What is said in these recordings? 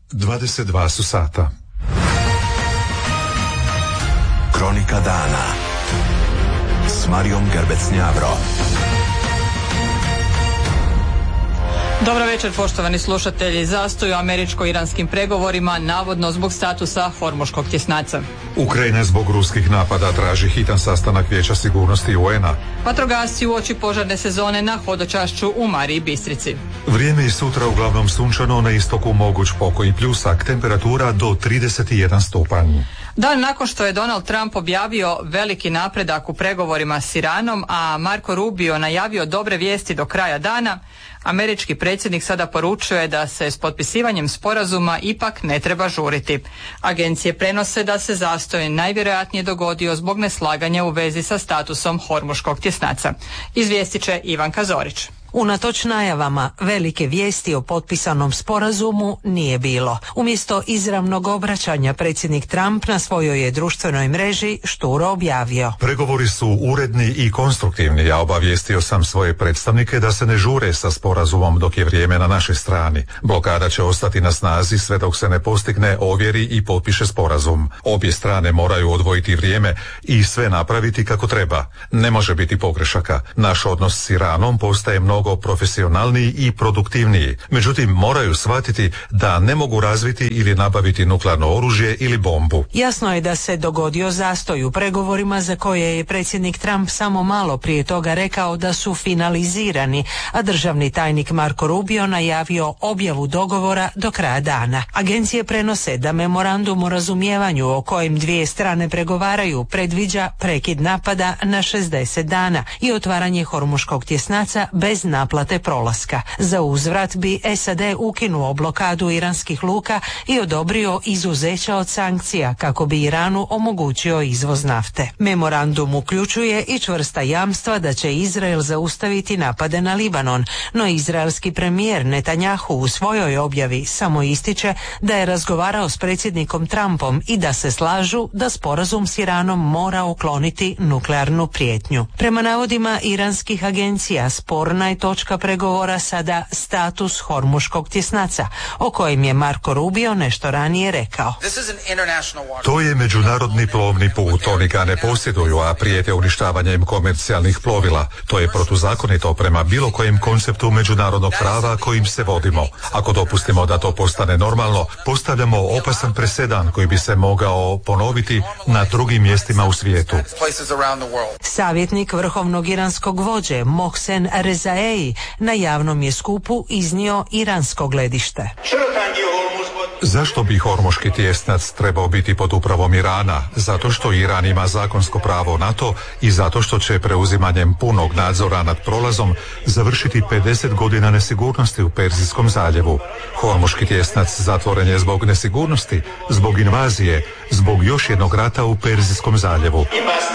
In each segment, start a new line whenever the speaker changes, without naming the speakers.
22 su sata.
Kronika dana s Marijom Gerbec-Njavro.
Dobro večer, poštovani slušatelji. Zastoj u američko-iranskim pregovorima, navodno zbog statusa Hormuškog tjesnaca.
Ukrajina zbog ruskih napada traži hitan sastanak Vijeća sigurnosti UN-a.
Vatrogasci uoči požarne sezone na hodočašću u Mariji Bistrici.
Vrijeme i sutra uglavnom sunčano, na istoku moguć pokoj i pljusak, temperatura do 31 stupanj.
Dan nakon što je Donald Trump objavio veliki napredak u pregovorima s Iranom, a Marco Rubio najavio dobre vijesti do kraja dana, američki predsjednik sada poručuje da se s potpisivanjem sporazuma ipak ne treba žuriti. Agencije prenose da se zastoj najvjerojatnije dogodio zbog neslaganja u vezi sa statusom Hormuškog tjesnaca. Izvijestit će Ivanka Zorić.
Unatoč najavama, velike vijesti o potpisanom sporazumu nije bilo. Umjesto izravnog obraćanja, predsjednik Trump na svojoj je društvenoj mreži šturo objavio:
pregovori su uredni i konstruktivni. Ja obavijestio sam svoje predstavnike da se ne žure sa sporazumom dok je vrijeme na našoj strani. Blokada će ostati na snazi sve dok se ne postigne, ovjeri i potpiše sporazum. Obje strane moraju odvojiti vrijeme i sve napraviti kako treba. Ne može biti pogrešaka. Naš odnos s Iranom postaje mnogo profesionalniji i produktivniji. Međutim, moraju shvatiti da ne mogu razviti ili nabaviti nuklearno oružje ili bombu.
Jasno je da se dogodio zastoj u pregovorima za koje je predsjednik Trump samo malo prije toga rekao da su finalizirani, a državni tajnik Marco Rubio najavio objavu dogovora do kraja dana. Agencije prenose da memorandum o razumijevanju o kojem dvije strane pregovaraju predviđa prekid napada na 60 dana i otvaranje Hormuškog tjesnaca bez naplate prolaska. Za uzvrat bi SAD ukinuo blokadu iranskih luka i odobrio izuzeća od sankcija kako bi Iranu omogućio izvoz nafte. Memorandum uključuje i čvrsta jamstva da će Izrael zaustaviti napade na Libanon, no izraelski premijer Netanjahu u svojoj objavi samo ističe da je razgovarao s predsjednikom Trumpom i da se slažu da sporazum s Iranom mora ukloniti nuklearnu prijetnju. Prema navodima iranskih agencija, sporna je točka pregovora sada status Hormuškog tjesnaca, o kojem je Marco Rubio nešto ranije rekao:
to je međunarodni plovni put, oni ga ne posjeduju, a prijete uništavanjem komercijalnih plovila. To je protuzakonito prema bilo kojem konceptu međunarodnog prava kojim se vodimo. Ako dopustimo da to postane normalno, postavljamo opasan presedan koji bi se mogao ponoviti na drugim mjestima u svijetu.
Savjetnik vrhovnog iranskog vođe Mohsen Rezaei na javnom je skupu iznio iransko gledište.
Zašto bi Hormuški tjesnac trebao biti pod upravom Irana? Zato što Iran ima zakonsko pravo na to i zato što će preuzimanjem punog nadzora nad prolazom završiti 50 godina nesigurnosti u Perzijskom zaljevu. Hormuški tjesnac zatvoren je zbog nesigurnosti, zbog invazije, zbog još jednog rata u Perzijskom zaljevu.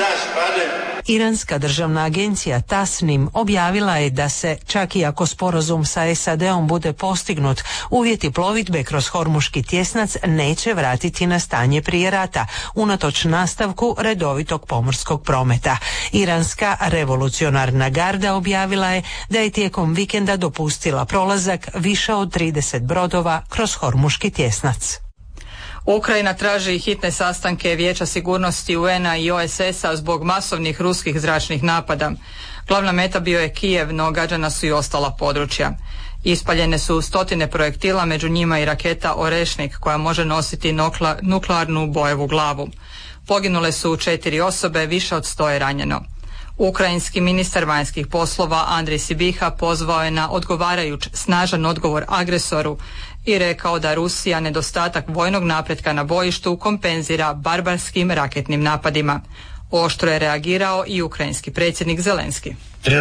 Iranska državna agencija Tasnim objavila je da se, čak i ako sporazum sa SAD-om bude postignut, uvjeti plovidbe kroz Hormuški tjesnac neće vratiti na stanje prije rata, unatoč nastavku redovitog pomorskog prometa. Iranska revolucionarna garda objavila je da je tijekom vikenda dopustila prolazak više od 30 brodova kroz Hormuški tjesnac.
Ukrajina traži hitne sastanke Vijeća sigurnosti UN-a i OSS-a zbog masovnih ruskih zračnih napada. Glavna meta bio je Kijev, no gađana su i ostala područja. Ispaljene su stotine projektila, među njima i raketa Orešnik koja može nositi nuklearnu bojevu glavu. Poginule su 4 osobe, više od 100 je ranjeno. Ukrajinski ministar vanjskih poslova Andrej Sibiha pozvao je na odgovarajuć snažan odgovor agresoru i rekao da Rusija nedostatak vojnog napretka na bojištu kompenzira barbarskim raketnim napadima. Oštro je reagirao i ukrajinski predsjednik Zelenski.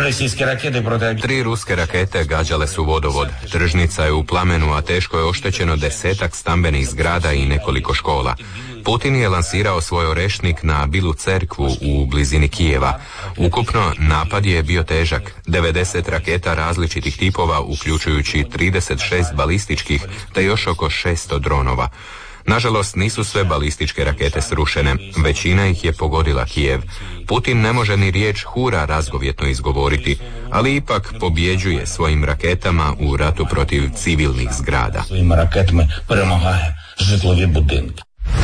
3 ruske rakete gađale su vodovod. Tržnica je u plamenu, a teško je oštećeno 10-ak stambenih zgrada i nekoliko škola. Putin je lansirao svoj Orešnik na Bilu cerkvu u blizini Kijeva. Ukupno napad je bio težak. 90 raketa različitih tipova, uključujući 36 balističkih, te još oko 600 dronova. Nažalost, nisu sve balističke rakete srušene, većina ih je pogodila Kijev. Putin ne može ni riječ hura razgovjetno izgovoriti, ali ipak pobjeđuje svojim raketama u ratu protiv civilnih zgrada.
Svojim raketama перемагає житлові будинки.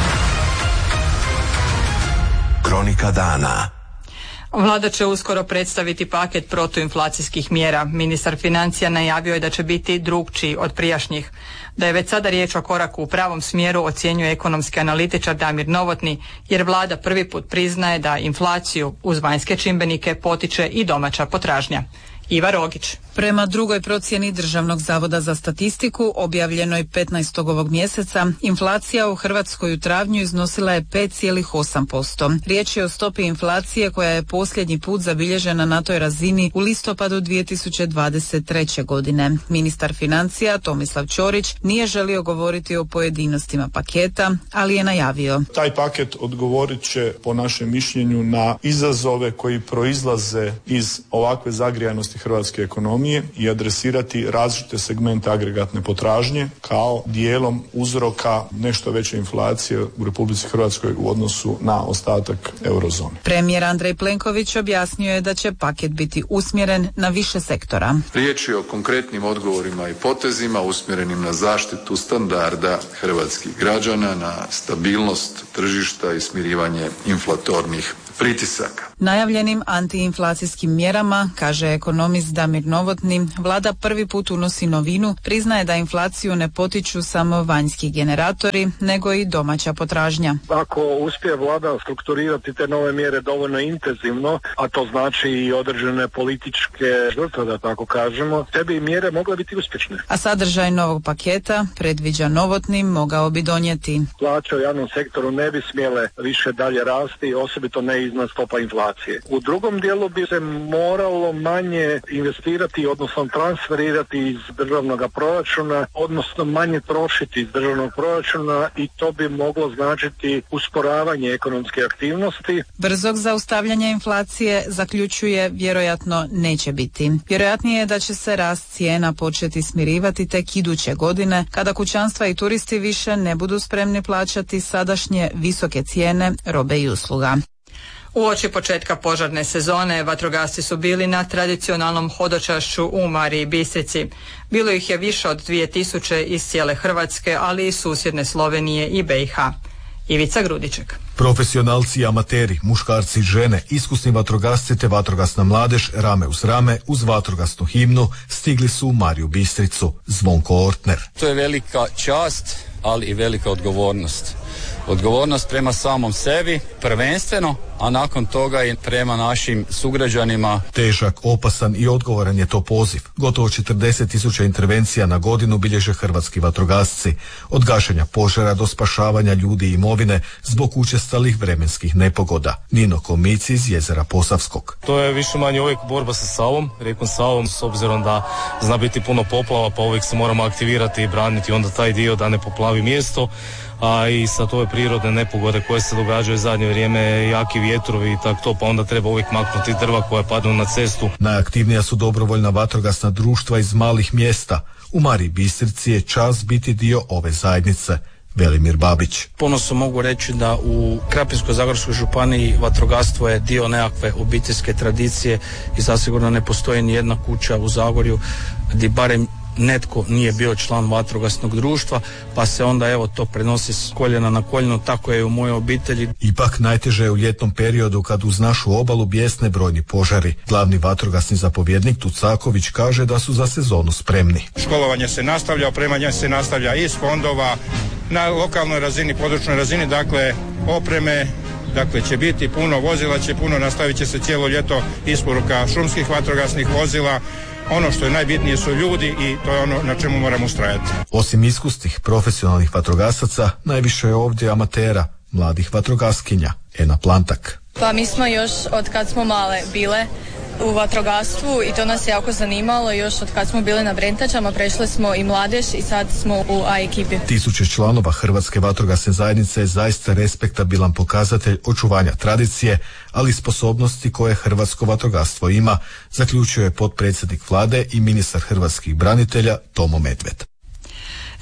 Kronika dana.
Vlada će uskoro predstaviti paket protuinflacijskih mjera. Ministar financija najavio je da će biti drukčiji od prijašnjih. Da je već sada riječ o koraku u pravom smjeru ocjenjuje ekonomski analitičar Damir Novotny, jer vlada prvi put priznaje da inflaciju uz vanjske čimbenike potiče i domaća potražnja. Iva Rogić.
Prema drugoj procjeni Državnog zavoda za statistiku, objavljenoj 15. ovog mjeseca, inflacija u Hrvatskoj u travnju iznosila je 5,8%. Riječ je o stopi inflacije koja je posljednji put zabilježena na toj razini u listopadu 2023. godine. Ministar financija Tomislav Ćorić nije želio govoriti o pojedinostima paketa, ali je najavio.
Taj paket odgovorit će, po našem mišljenju, na izazove koji proizlaze iz ovakve zagrijanosti hrvatske ekonomije i adresirati različite segmente agregatne potražnje kao dijelom uzroka nešto veće inflacije u Republici Hrvatskoj u odnosu na ostatak eurozone.
Premijer Andrej Plenković objasnio je da će paket biti usmjeren na više sektora.
Riječ je o konkretnim odgovorima i potezima usmjerenim na zaštitu standarda hrvatskih građana, na stabilnost tržišta i smirivanje inflatornih pritisaka.
Najavljenim antiinflacijskim mjerama, kaže ekonomist Damir Novotny, vlada prvi put unosi novinu, priznaje da inflaciju ne potiču samo vanjski generatori, nego i domaća potražnja.
Ako uspije vlada strukturirati te nove mjere dovoljno intenzivno, a to znači i određene političke žrtve, da tako kažemo, te bi mjere mogle biti uspješne.
A sadržaj novog paketa, predviđa Novotny, mogao bi donijeti.
Plaće u javnom sektoru ne bi smjele više dalje rasti, osobito ne iznad stopa inflacije. U drugom dijelu bi se moralo manje investirati, odnosno transferirati iz državnog proračuna, odnosno manje trošiti iz državnog proračuna i to bi moglo značiti usporavanje ekonomske aktivnosti.
Brzog zaustavljanja inflacije, zaključuje, vjerojatno neće biti. Vjerojatnije je da će se rast cijena početi smirivati tek iduće godine, kada kućanstva i turisti više ne budu spremni plaćati sadašnje visoke cijene robe i usluga.
Uoči početka požarne sezone vatrogasci su bili na tradicionalnom hodočašću u Mariji Bistrici. Bilo ih je više od 2000 iz cijele Hrvatske, ali i susjedne Slovenije i BiH. Ivica Grudiček.
Profesionalci i amateri, muškarci i žene, iskusni vatrogasci te vatrogasna mladež rame uz rame uz vatrogasnu himnu stigli su u Mariju Bistricu. Zvonko Ortner.
To je velika čast, ali i velika odgovornost. Odgovornost prema samom sebi, prvenstveno, a nakon toga i prema našim sugrađanima.
Težak, opasan i odgovoran je to poziv. Gotovo 40.000 intervencija na godinu bilježe hrvatski vatrogasci. Od gašenja požara do spašavanja ljudi i imovine zbog učestalih vremenskih nepogoda. Nino Komici iz Jezera Posavskog.
To je više manje uvijek borba sa Savom, rijekom Savom, s obzirom da zna biti puno poplava, pa uvijek se moramo aktivirati i braniti onda taj dio da ne poplavi mjesto. A i sad ove prirodne nepogode koje se događaju zadnje vrijeme, jaki vjetrovi i tako to, pa onda treba uvijek maknuti drva koja padnu na cestu.
Najaktivnija su dobrovoljna vatrogasna društva iz malih mjesta. U Mariji Bistrici je čast biti dio ove zajednice. Velimir Babić.
Ponosno mogu reći da u Krapinsko-zagorskoj županiji vatrogastvo je dio nekakve obiteljske tradicije i zasigurno ne postoji ni jedna kuća u Zagorju gdje barem netko nije bio član vatrogasnog društva, pa se onda evo to prenosi s koljena na koljeno, tako je u mojoj obitelji.
Ipak najteže je u ljetnom periodu kad uz našu obalu bijesne brojni požari. Glavni vatrogasni zapovjednik Tucaković kaže da su za sezonu spremni.
Školovanje se nastavlja, opremanje se nastavlja iz fondova na lokalnoj razini, područnoj razini, dakle opreme, dakle će biti puno vozila, će puno, nastavit će se cijelo ljeto isporuka šumskih vatrogasnih vozila. Ono što je najbitnije su ljudi i to je ono na čemu moramo ustrajati.
Osim iskusnih profesionalnih vatrogasaca, najviše je ovdje amatera, mladih vatrogaskinja. Ena Plantak.
Pa mi smo još od kad smo male bile u vatrogastvu i to nas je jako zanimalo. Još od kad smo bili na Brentačama prešli smo i mladež i sad smo u A ekipi.
1000 članova Hrvatske vatrogasne zajednice je zaista respektabilan pokazatelj očuvanja tradicije, ali i sposobnosti koje hrvatsko vatrogastvo ima, zaključio je potpredsjednik vlade i ministar hrvatskih branitelja Tomo Medved.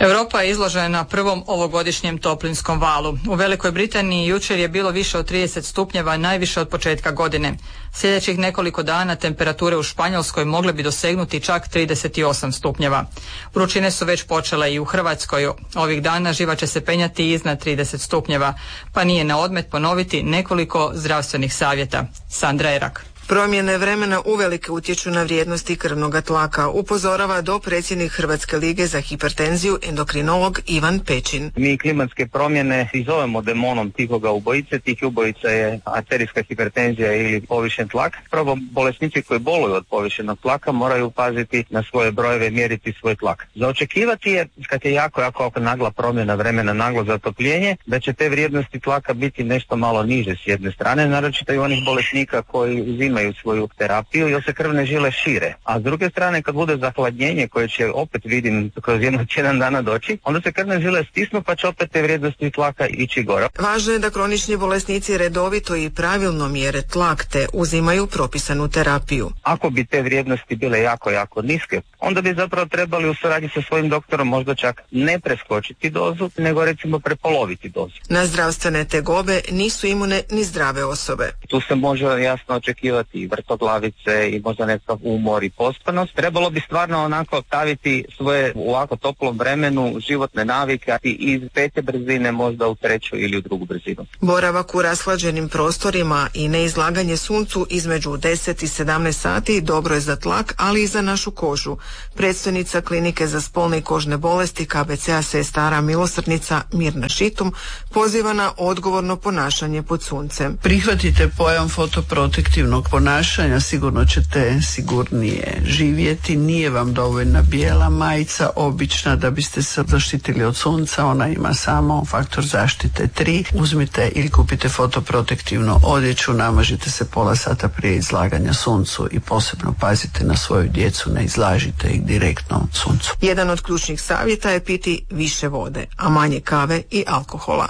Europa je izložena prvom ovogodišnjem toplinskom valu. U Velikoj Britaniji jučer je bilo više od 30 stupnjeva, najviše od početka godine. Sljedećih nekoliko dana temperature u Španjolskoj mogle bi dosegnuti čak 38 stupnjeva. Vrućine su već počele i u Hrvatskoj. Ovih dana živa će se penjati iznad 30 stupnjeva, pa nije na odmet ponoviti nekoliko zdravstvenih savjeta. Sandra Erak.
Promjene vremena uvelike utječu na vrijednosti krvnog tlaka, upozorava dopredsjednik Hrvatske lige za hipertenziju endokrinolog Ivan Pečin.
Mi klimatske promjene i zovemo demonom tihoga ubojice. Tih ubojica je arterijska hipertenzija ili povišen tlak. Prvo, bolesnici koji boluju od povišenog tlaka moraju paziti na svoje brojeve, mjeriti svoj tlak. Za očekivati je, kad je jako nagla promjena vremena, naglo zatopljenje, da će te vrijednosti tlaka biti nešto malo niže s jedne strane, naročito i onih bolesnika koji imaju svoju terapiju jer se krvne žile šire. A s druge strane, kad bude zahladnjenje koje će opet vidim kroz jedno tjedan dana doći, onda se krvne žile stisnu pa će opet te vrijednosti tlaka ići gore.
Važno je da kronični bolesnici redovito i pravilno mjere tlak te uzimaju propisanu terapiju.
Ako bi te vrijednosti bile jako niske, onda bi zapravo trebali u suradnji sa svojim doktorom možda čak ne preskočiti dozu, nego recimo prepoloviti dozu.
Na zdravstvene tegobe nisu imune ni zdrave osobe.
Tu se može jasno očekivati i vrtoglavice i možda nekakav umor i pospanost. Trebalo bi stvarno onako staviti svoje u ovako toplom vremenu životne navike i iz 5. brzine možda u 3. ili u 2. brzinu.
Boravak u rashlađenim prostorima i neizlaganje suncu između 10 i 17 sati dobro je za tlak, ali i za našu kožu. Predstojnica klinike za spolne i kožne bolesti KBC-a Sestara Milosrdnica Mirna Šitum poziva na odgovorno ponašanje pod suncem.
Prihvatite pojam fotoprotektivnog ponašanja, sigurno ćete sigurnije živjeti. Nije vam dovoljna bijela majica obična da biste se zaštitili od sunca, ona ima samo faktor zaštite 3. Uzmite ili kupite fotoprotektivnu odjeću, namažite se pola sata prije izlaganja suncu i posebno pazite na svoju djecu, ne izlažite ih direktno suncu.
Jedan od ključnih savjeta je piti više vode, a manje kave i alkohola.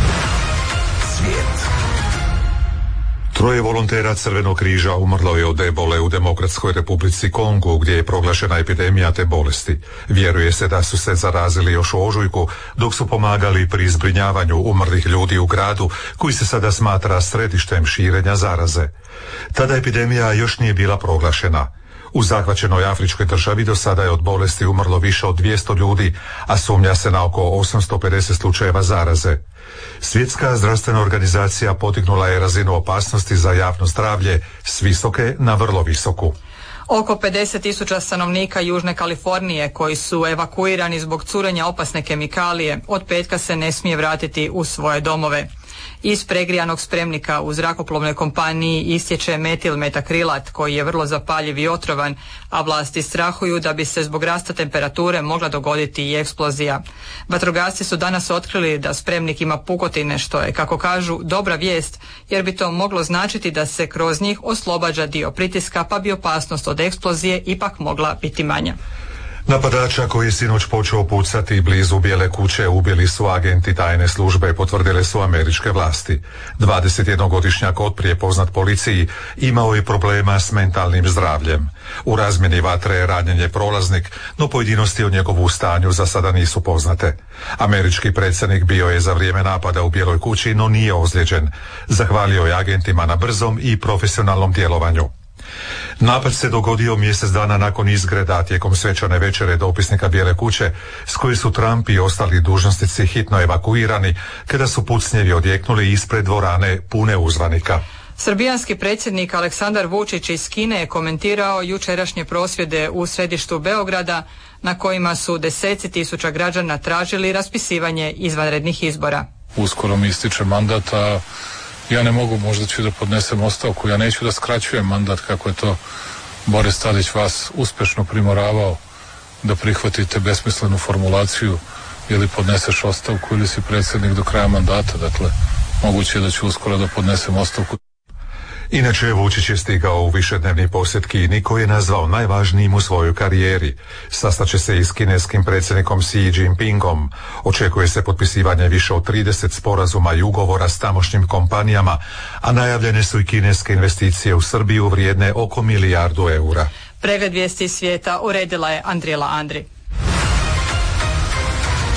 Svijet.
3 volontera Crvenog križa umrlo je od ebole u Demokratskoj Republici Kongo, gdje je proglašena epidemija te bolesti. Vjeruje se da su se zarazili još u ožujku, dok su pomagali pri zbrinjavanju umrlih ljudi u gradu, koji se sada smatra središtem širenja zaraze. Tada epidemija još nije bila proglašena. U zahvaćenoj afričkoj državi do sada je od bolesti umrlo više od 200 ljudi, a sumnja se na oko 850 slučajeva zaraze. Svjetska zdravstvena organizacija podignula je razinu opasnosti za javno zdravlje s visoke na vrlo visoku.
Oko 50.000 stanovnika Južne Kalifornije koji su evakuirani zbog curenja opasne kemikalije od petka se ne smije vratiti u svoje domove. Iz pregrijanog spremnika u zrakoplovnoj kompaniji istječe metilmetakrilat koji je vrlo zapaljiv i otrovan, a vlasti strahuju da bi se zbog rasta temperature mogla dogoditi i eksplozija. Vatrogasci su danas otkrili da spremnik ima pukotine, što je, kako kažu, dobra vijest, jer bi to moglo značiti da se kroz njih oslobađa dio pritiska, pa bi opasnost od eksplozije ipak mogla biti manja.
Napadača koji je sinoć počeo pucati blizu Bijele kuće ubili su agenti tajne službe, potvrdile su američke vlasti. 21-godišnjak otprije poznat policiji imao je problema s mentalnim zdravljem. U razmjeni vatre ranjen je prolaznik, no pojedinosti o njegovu stanju za sada nisu poznate. Američki predsjednik bio je za vrijeme napada u Bijeloj kući, no nije ozlijeđen. Zahvalio je agentima na brzom i profesionalnom djelovanju. Napad se dogodio mjesec dana nakon izgreda tijekom svečane večere dopisnika Bijele kuće, s koje su Trump i ostali dužnosnici hitno evakuirani kada su pucnjevi odjeknuli ispred dvorane pune uzvanika.
Srbijanski predsjednik Aleksandar Vučić iz Kine je komentirao jučerašnje prosvjede u središtu Beograda na kojima su deseci tisuća građana tražili raspisivanje izvanrednih izbora.
Uskoro mi ističe mandat, a ja ne mogu, možda ću da podnesem ostavku. Ja neću da skraćujem mandat kako je to Boris Tadić vas uspješno primoravao da prihvatite besmislenu formulaciju ili podneseš ostavku ili si predsjednik do kraja mandata. Dakle, moguće je da ću uskoro da podnesem ostavku.
Inače, Vučić je stigao u višednevni posjet Kini koji je nazvao najvažnijim u svojoj karijeri. Sastaće se i s kineskim predsjednikom Xi Jinpingom. Očekuje se potpisivanje više od 30 sporazuma i ugovora s tamošnjim kompanijama, a najavljene su i kineske investicije u Srbiju vrijedne oko $1 milijardu.
Pregled vijesti svijeta uredila je Andrijela Andri.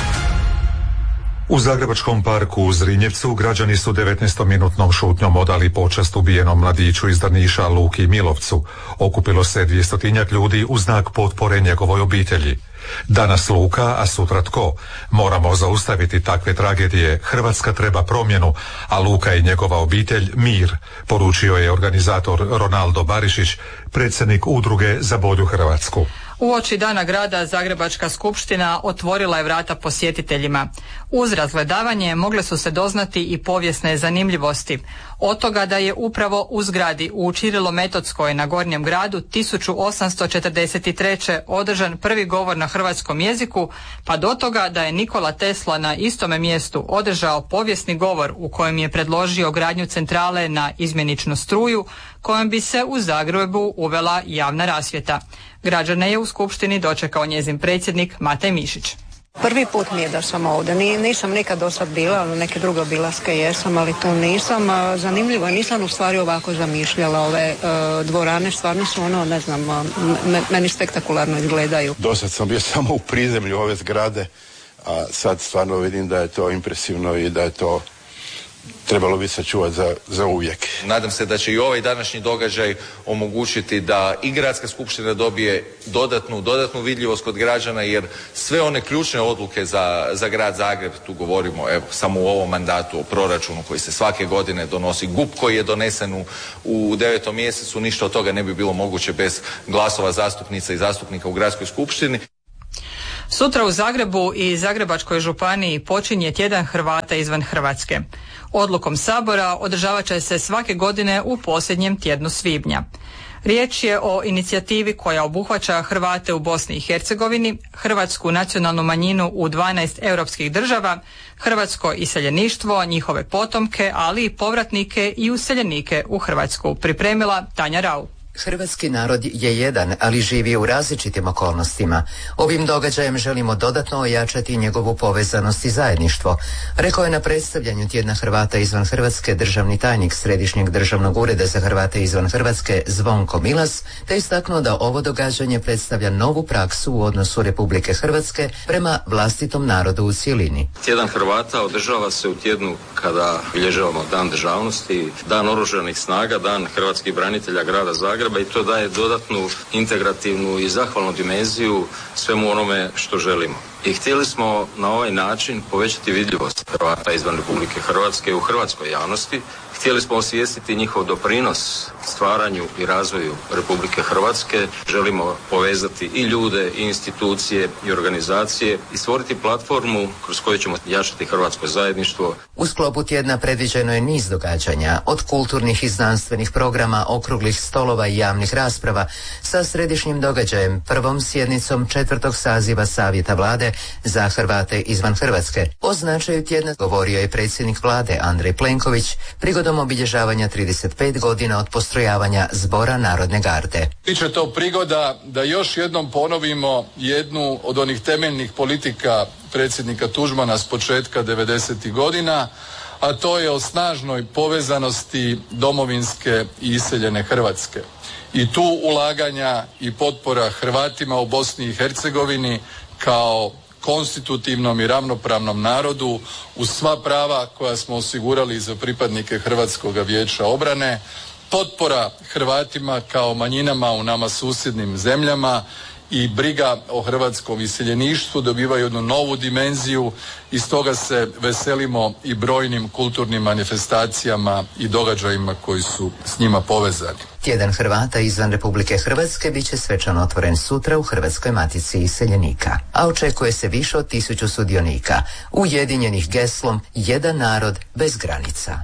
U Zagrebačkom parku u Zrinjevcu građani su 19-minutnom šutnjom odali počast ubijenom mladiću iz Drniša Luki Milovcu. Okupilo se 200 ljudi u znak potpore njegovoj obitelji. Danas Luka, a sutra tko? Moramo zaustaviti takve tragedije. Hrvatska treba promjenu, a Luka i njegova obitelj mir, poručio je organizator Ronaldo Barišić, predsjednik udruge Za bolju Hrvatsku.
Uoči Dana grada Zagrebačka skupština otvorila je vrata posjetiteljima. Uz razgledavanje mogle su se doznati i povijesne zanimljivosti. Od toga da je upravo u zgradi u Čirilometodskoj na Gornjem gradu 1843. održan prvi govor na hrvatskom jeziku, pa do toga da je Nikola Tesla na istome mjestu održao povijesni govor u kojem je predložio gradnju centrale na izmjeničnu struju, kojom bi se u Zagrebu uvela javna rasvjeta. Građane je u skupštini dočekao njezin predsjednik Matej Mišić.
Prvi put mi je da sam ovdje, nisam nikad do sad bila, neke druge obilaske jesam, ali tu nisam. Zanimljivo, nisam u stvari ovako zamišljala ove dvorane, stvarno su ne znam, meni spektakularno izgledaju.
Dosad sam bio samo u prizemlju ove zgrade, a sad stvarno vidim da je to impresivno i da je to trebalo bi sačuvati za uvijek.
Nadam se da će i ovaj današnji događaj omogućiti da i Gradska skupština dobije dodatnu vidljivost kod građana, jer sve one ključne odluke za grad Zagreb, tu govorimo samo u ovom mandatu o proračunu koji se svake godine donosi, GUP koji je donesen u 9. mjesecu, ništa od toga ne bi bilo moguće bez glasova zastupnica i zastupnika u Gradskoj skupštini.
Sutra u Zagrebu i Zagrebačkoj županiji počinje tjedan Hrvata izvan Hrvatske. Odlukom Sabora održavat će se svake godine u posljednjem tjednu svibnja. Riječ je o inicijativi koja obuhvaća Hrvate u Bosni i Hercegovini, hrvatsku nacionalnu manjinu u 12 europskih država, hrvatsko iseljeništvo, njihove potomke, ali i povratnike i useljenike u Hrvatsku. Pripremila Tanja Rau.
Hrvatski narod je jedan, ali živi u različitim okolnostima. Ovim događajem želimo dodatno ojačati njegovu povezanost i zajedništvo, rekao je na predstavljanju tjedna Hrvata izvan Hrvatske državni tajnik Središnjeg državnog ureda za Hrvate izvan Hrvatske Zvonko Milas, te istaknuo da ovo događanje predstavlja novu praksu u odnosu Republike Hrvatske prema vlastitom narodu u cjelini.
Tjedan Hrvata održava se u tjednu kada obilježavamo Dan državnosti, Dan oružanih snaga, Dan hrvatskih branitelja grada Zagreba, i to daje dodatnu integrativnu i zahvalnu dimenziju svemu onome što želimo. I htjeli smo na ovaj način povećati vidljivost Hrvata izvan Republike Hrvatske u hrvatskoj javnosti. Htjeli smo osvijestiti njihov doprinos stvaranju i razvoju Republike Hrvatske. Želimo povezati i ljude, i institucije, i organizacije i stvoriti platformu kroz koju ćemo jačati hrvatsko zajedništvo.
U sklopu tjedna predviđeno je niz događanja, od kulturnih i znanstvenih programa, okruglih stolova i javnih rasprava, sa središnjim događajem, prvom sjednicom 4. saziva Savjeta Vlade za Hrvate izvan Hrvatske. O značaju tjedna govorio je predsjednik Vlade Andrej Plenković prigodom obilježavanja 35 godina od postrojavanja Zbora Narodne garde.
Biće to prigoda da još jednom ponovimo jednu od onih temeljnih politika predsjednika Tuđmana s početka 90. godina, a to je o snažnoj povezanosti domovinske i iseljene Hrvatske. I tu ulaganja i potpora Hrvatima u Bosni i Hercegovini kao konstitutivnom i ravnopravnom narodu uz sva prava koja smo osigurali za pripadnike Hrvatskog vijeća obrane, potpora Hrvatima kao manjinama u nama susjednim zemljama i briga o hrvatskom iseljeništvu dobivaju jednu novu dimenziju i stoga se veselimo i brojnim kulturnim manifestacijama i događajima koji su s njima povezani.
Tjedan Hrvata izvan Republike Hrvatske bit će svečano otvoren sutra u Hrvatskoj matici iseljenika, a očekuje se više od 1000 sudionika, ujedinjenih geslom Jedan narod bez granica.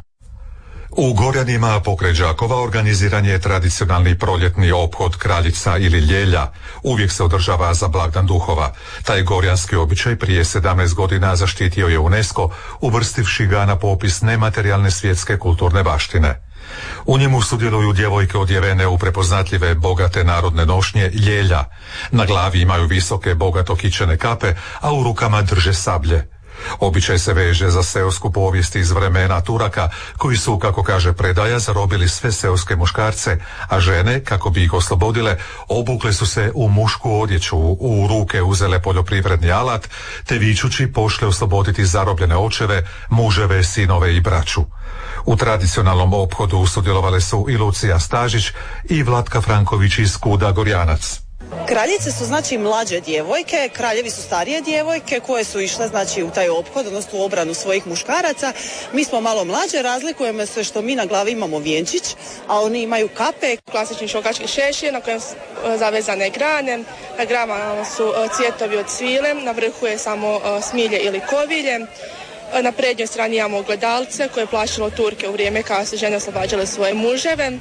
U Gorjanima pokraj Đakova organiziran je tradicionalni proljetni ophod Kraljica ili Ljelja. Uvijek se održava za blagdan duhova. Taj gorjanski običaj prije 17 godina zaštitio je UNESCO, uvrstivši ga na popis nematerijalne svjetske kulturne baštine. U njemu sudjeluju djevojke odjevene u prepoznatljive bogate narodne nošnje Ljelja. Na glavi imaju visoke bogato kičene kape, a u rukama drže sablje. Običaj se veže za seosku povijest iz vremena Turaka, koji su, kako kaže predaja, zarobili sve seoske muškarce, a žene, kako bi ih oslobodile, obukle su se u mušku odjeću, u ruke uzele poljoprivredni alat, te vičući pošle osloboditi zarobljene očeve, muževe, sinove i braću. U tradicionalnom ophodu sudjelovale su i Lucija Stažić i Vlatka Franković iz Kuda Gorjanac.
Kraljice su znači mlađe djevojke, kraljevi su starije djevojke koje su išle znači u taj ophod, odnosno u obranu svojih muškaraca. Mi smo malo mlađe, razlikujemo se što mi na glavi imamo vjenčić, a oni imaju kape.
Klasični šokački šešir na kojem su zavezane grane, na granama su cvjetovi od svile, na vrhu je samo smilje ili kovilje. Na prednjoj strani imamo ogledalce koje je plašilo Turke u vrijeme kada su žene oslobađale svoje muževe.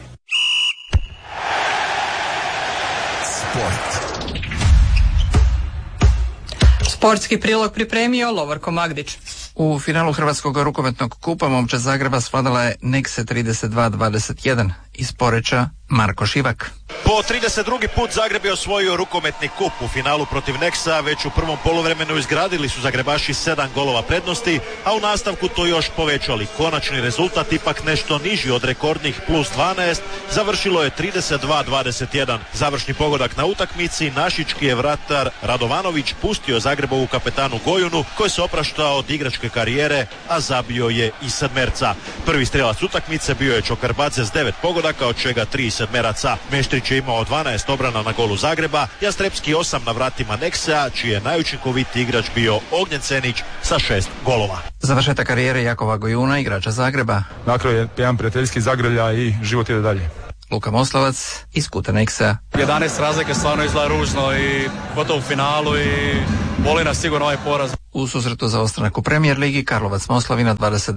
Sportski prilog pripremio Lovorko Magdić.
U finalu Hrvatskog rukometnog kupa momčad Zagreba svladala je Nekse 32-21. Iz Poreča Marko Šivak.
Po 32. put Zagreb je osvojio rukometni kup. U finalu protiv Neksa već u prvom poluvremenu izgradili su Zagrebaši 7 golova prednosti, a u nastavku to još povećali. Konačni rezultat ipak nešto niži od rekordnih plus 12, završilo je 32-21. Završni pogodak na utakmici našički je vratar Radovanović pustio Zagrebovu kapetanu Gojunu, koji se opraštao od igračke karijere, a zabio je i sedmerca. Prvi strelac utakmice bio je Čokarbadze s 9 pogodaka, od čega 3 sedmeraca. Meštrić je imao 12 obrana na golu Zagreba, Jastrepski 8 na vratima Neksa, čiji je najučinkovitiji igrač bio Ognjen Cenić sa 6 golova.
Završetak karijere Jakova Gojuna, igrača Zagreba.
Na kraju je jedan prijateljski zagrlja i život ide dalje.
Luka Moslavac iz kuta Neksa.
11 razlike stvarno izgleda ružno i gotovo u finalu i boli nas sigurno ovaj poraz.
U susretu za ostanak u Premier ligi Karlovac Moslavina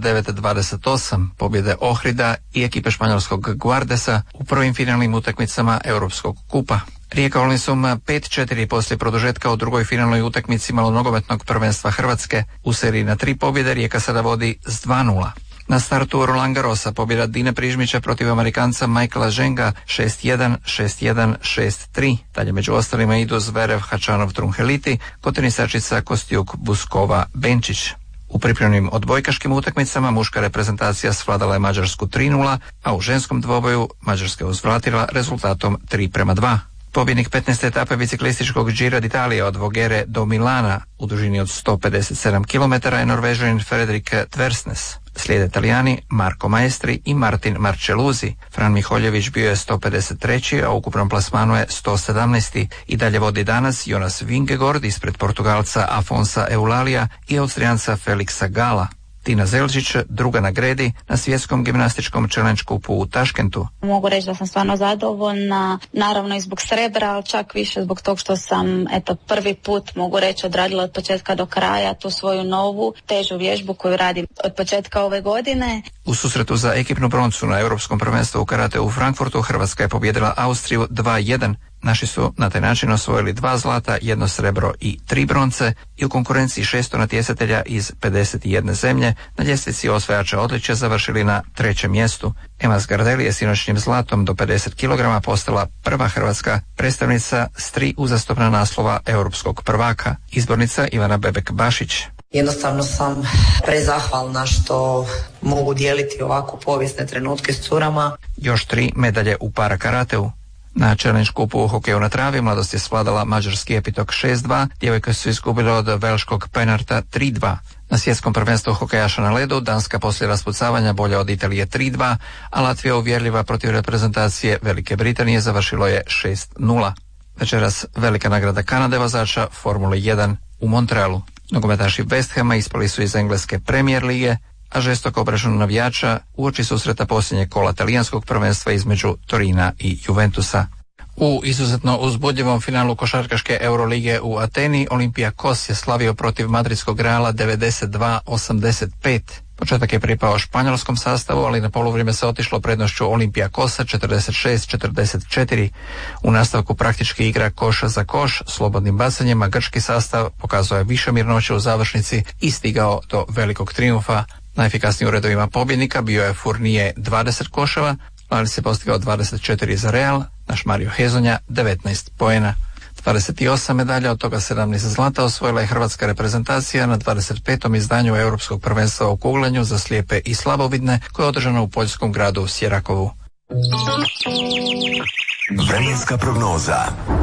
29-28, pobjede Ohrida i ekipe španjolskog Guardesa u prvim finalnim utakmicama Europskog kupa. Rijeka Olnisum 5-4 poslije produžetka u drugoj finalnoj utakmici malonogometnog prvenstva Hrvatske. U seriji na 3 pobjede Rijeka sada vodi s 2-0. Na startu Roland Garrosa pobjeda Dine Prižmića protiv Amerikanca Michaela Ženga 6-1, 6-1, 6-3. Dalje među ostalima idu Zverev, Hačanov, Trunheliti, kotenisačica Kostjuk, Buskova, Benčić. U pripremnim odbojkaškim utakmicama muška reprezentacija svladala je Mađarsku 3-0, a u ženskom dvoboju Mađarska je uzvratila rezultatom 3-2. Pobjednik 15. etape biciklističkog Gira d'Italia od Vogere do Milana u dužini od 157 km je Norvežanin Fredrik Tversnes. Slijede Italijani Marko Maestri i Martin Marčeluzi. Fran Miholjević bio je 153. a u ukupnom plasmanu je 117. I dalje vodi danas Jonas Vingegaard ispred Portugalca Afonsa Eulalija i Austrijanca Felixa Gala. Tina Zelčić druga na gredi na svjetskom gimnastičkom challenge kupu u Taškentu.
Mogu reći da sam stvarno zadovoljna, naravno i zbog srebra, ali čak više zbog tog što sam prvi put, mogu reći, odradila od početka do kraja tu svoju novu težu vježbu koju radim od početka ove godine.
U susretu za ekipnu broncu na Europskom prvenstvu u karate u Frankfurtu Hrvatska je pobijedila Austriju 2-1. Naši su na taj način osvojili 2 zlata, 1 srebro i 3 bronce i u konkurenciji 600 natjecatelja iz 51 zemlje na ljestvici osvajača odličja završili na 3. mjestu. Ema Zgardeli je sinoćnjim zlatom do 50 kg postala prva hrvatska predstavnica s 3 uzastopna naslova europskog prvaka. Izbornica Ivana Bebek-Bašić.
Jednostavno sam prezahvalna što mogu dijeliti ovako povijesne trenutke s curama.
Još 3 medalje u para karateu. Na challenge kupu u hokeju na travi mladost je svladala mađarski Epitok 6-2, djevojke su izgubile od velškog Penarta 3-2. Na svjetskom prvenstvu hokejaša na ledu Danska poslije raspucavanja bolja od Italije 3-2, a Latvija uvjerljiva protiv reprezentacije Velike Britanije završilo je 6-0. Večeras velika nagrada Kanade vozača Formule 1 u Montrealu. Nogometaši West Hama ispali su iz engleske Premier lige, a žestok obračun navijača uoči susreta posljednjeg kola talijanskog prvenstva između Torina i Juventusa. U izuzetno uzbudljivom finalu košarkaške Eurolige u Ateni Olympiakos je slavio protiv madridskog Reala 92-85. Početak je pripao španjolskom sastavu, ali na poluvrijeme se otišlo prednošću Olympiakosa 46-44. U nastavku praktički igra koš za koš, slobodnim bacanjem, a grčki sastav pokazuje više mirnoće u završnici i stigao do velikog trijumfa. Najefikasniji u redovima pobjednika bio je Fournier 20 koševa, ali se postigao 24 za Real, naš Mario Hezonja 19 poena. 28 medalja, od toga 17 zlata osvojila je hrvatska reprezentacija na 25. izdanju Europskog prvenstva u kuglanju za slijepe i slabovidne koje je održano u poljskom gradu Sjerakovu.
Vremenska prognoza.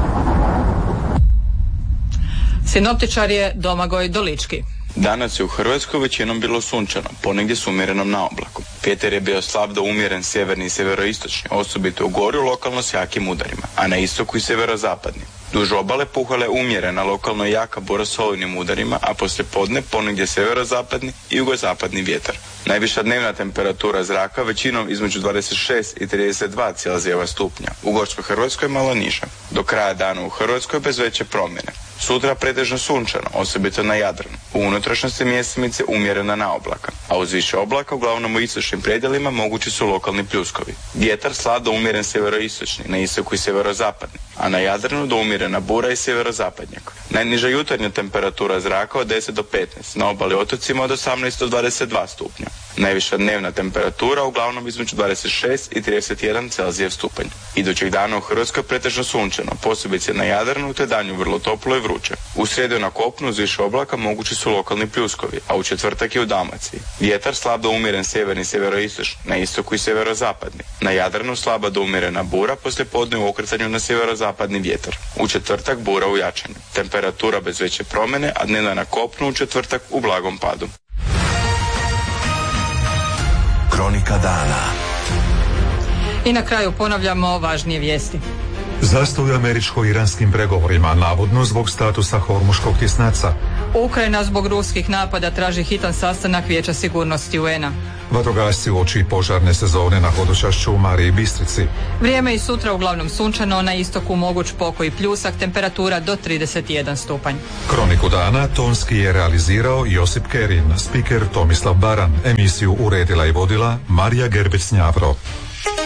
Sinoptičar je Domagoj Dolički.
Danas je u Hrvatskoj većinom bilo sunčano, ponegdje s umjerenom naoblakom. Vjetar je bio slab do umjeren sjeverni i sjeveroistočni, osobito u gori lokalno s jakim udarima, a na istoku i sjeverozapadni. Duž obale puhala je umjerena, lokalno jaka bura s olujnim udarima, a poslije podne ponegdje sjeverozapadni i jugozapadni vjetar. Najviša dnevna temperatura zraka većinom između 26 i 32 Celzijeva stupnja. U Gorskoj Hrvatskoj malo niža. Do kraja dana u Hrvatskoj bez veće promjene. Sutra pretežno sunčano, osobito na Jadranu. U unutrašnjosti mjestimice umjerena naoblaka, a uz više oblaka uglavnom u istočnim predjelima mogući su lokalni pljuskovi. Vjetar slab do umjeren sjeveroistočni, na istoku i sjeverozapadni, a na Jadranu do umjerena bura i sjeverozapadnjak. Najniža jutarnja temperatura zraka od 10 do 15, na obali otocima od 18 do 22 stupnja. Najviša dnevna temperatura uglavnom između 26 i 31 Celzijev stupanj. Idućeg dana u Hrvatskoj pretežno sunčano, posebice na Jadranu, te danju vrlo toplo i vruće. U srijedu na kopnu uz više oblaka mogući su lokalni pljuskovi, a u četvrtak i u Dalmaciji. Vjetar slab do umjeren sjeverni i sjeveroistočni, na istoku i sjeverozapadni. Na Jadranu slaba do umjerena bura, poslije podne u okretanju na sjeverozapadni vjetar. U četvrtak bura u jačanju. Temperatura bez veće promjene, a dnevna na kopnu u četvrtak u blagom padu.
Kronika dana.
I na kraju ponavljamo važnije vijesti.
Zastoj u američko-iranskim pregovorima, navodno zbog statusa Hormuškog tjesnaca.
Ukrajina zbog ruskih napada traži hitan sastanak Vijeća sigurnosti UN-a.
Vatrogasci uoči požarne sezone na hodočašću u Mariji Bistrici.
Vrijeme i sutra uglavnom sunčano, na istoku moguć pokoj pljusak, temperatura do 31 stupanj.
Kroniku dana tonski je realizirao Josip Kerin, spiker Tomislav Baran, emisiju uredila i vodila Marija Gerbec-Njavro.